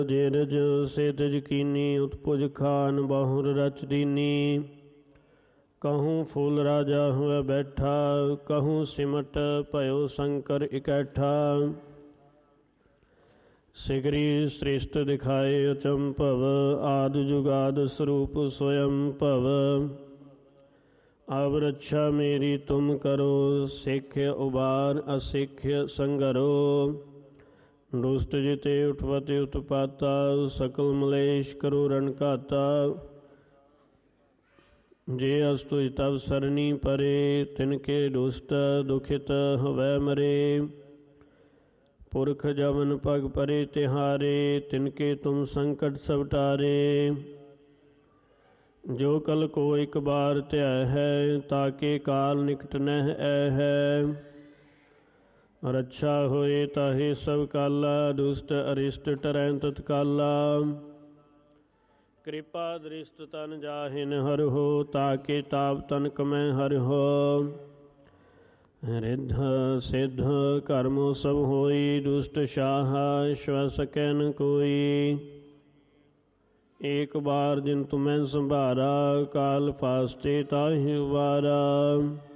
ਜੇ ਰਜ ਸੇ ਤਜ ਕੀਨੀ ਉਤਪੁਜ ਖਾਨ ਬਾਹੁਰ ਰਚ ਦੀਨੀ। कहूँ फूल राजा हुआ बैठा कहूँ सिमट भयो शंकर इकट्ठा। सिगरी श्रेष्ठ दिखाए अचंभव आद जुगाद स्वरूप स्वयं भव। अब रक्षा मेरी तुम करो सिख्य उबार असिख्य संगरो। दुष्ट जिते उठवते उत्पाता सकल मलेश करो रण घाता। जे अस्तुज तब सरनी परे तिनके दुष्ट दुखित हवै मरे। पुरख जवन पग परे तिहारे तिनके तुम संकट सब टारे। जो कल को एक बार त्याय है ताके काल निकट नह ऐ है। रक्षा होए ताहे सब काला दुष्ट अरिष्ट टरै तत्काला। कृपा दृष्ट तन जाहिन हर हो ताके ताप तन कमै हर हो। रिद्ध सिद्ध कर्मो सब होई दुष्ट शाह श्व सकै न कोई। एक बार जिन तुम्हें संभारा काल फास्ते ताहि उबारा।